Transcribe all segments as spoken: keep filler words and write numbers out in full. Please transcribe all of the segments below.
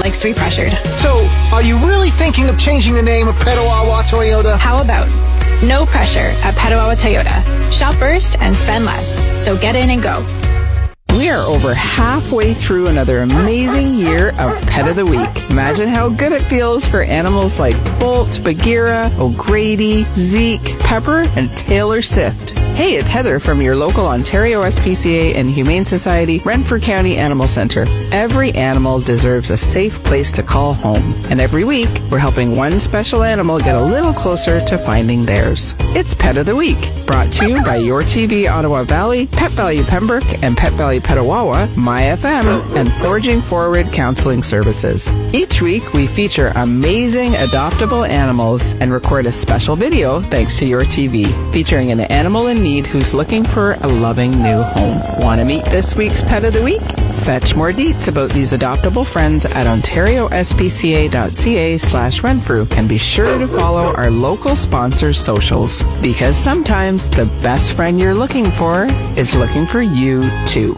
likes to be pressured. So, are you really thinking of changing the name of Petawawa Toyota? How about no pressure at Petawawa Toyota? Shop first and spend less. So get in and go. We are over halfway through another amazing year of Pet of the Week. Imagine how good it feels for animals like Bolt, Bagheera, O'Grady, Zeke, Pepper, and Taylor Swift. Hey, it's Heather from your local Ontario S P C A and Humane Society Renfrew County Animal Centre. Every animal deserves a safe place to call home. And every week, we're helping one special animal get a little closer to finding theirs. It's Pet of the Week, brought to you by Your T V Ottawa Valley, Pet Value Pembroke, and Pet Value Petawawa, My F M, and Forging Forward Counseling Services. Each week, we feature amazing adoptable animals and record a special video, thanks to Your T V, featuring an animal in need who's looking for a loving new home. Want to meet this week's Pet of the Week? Fetch more deets about these adoptable friends at ontariospca.ca slash Renfrew, and be sure to follow our local sponsors' socials, because sometimes the best friend you're looking for is looking for you too.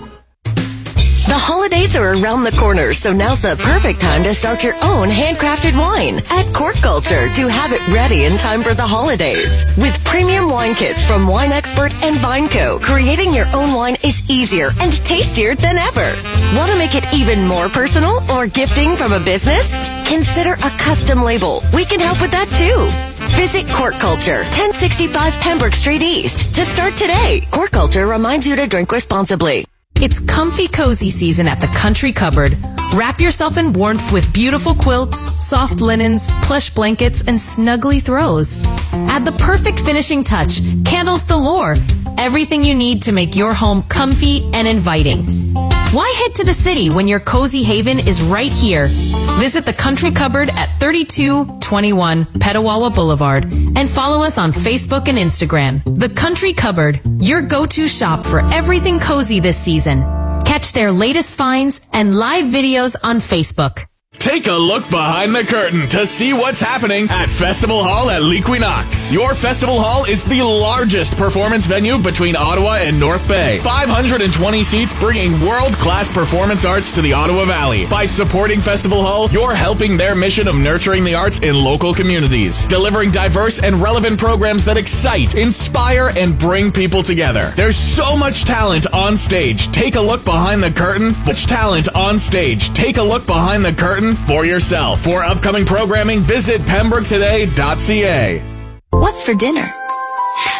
The holidays are around the corner, so now's the perfect time to start your own handcrafted wine at Cork Culture to have it ready in time for the holidays. With premium wine kits from Wine Expert and VineCo, creating your own wine is easier and tastier than ever. Want to make it even more personal or gifting from a business? Consider a custom label. We can help with that too. Visit Cork Culture, ten sixty-five Pembroke Street East to start today. Cork Culture reminds you to drink responsibly. It's comfy cozy season at the Country Cupboard. Wrap yourself in warmth with beautiful quilts, soft linens, plush blankets, and snuggly throws. Add the perfect finishing touch, candles galore, everything you need to make your home comfy and inviting. Why head to the city when your cozy haven is right here? Visit the Country Cupboard at thirty-two twenty-one Petawawa Boulevard and follow us on Facebook and Instagram. The Country Cupboard, your go-to shop for everything cozy this season. Catch their latest finds and live videos on Facebook. Take a look behind the curtain to see what's happening at Festival Hall at L'Equinox. Your Festival Hall is the largest performance venue between Ottawa and North Bay. five hundred twenty seats bringing world-class performance arts to the Ottawa Valley. By supporting Festival Hall, you're helping their mission of nurturing the arts in local communities, delivering diverse and relevant programs that excite, inspire, and bring people together. There's so much talent on stage. Take a look behind the curtain. Much talent on stage. Take a look behind the curtain for yourself. For upcoming programming, visit pembroke today dot c a. What's for dinner?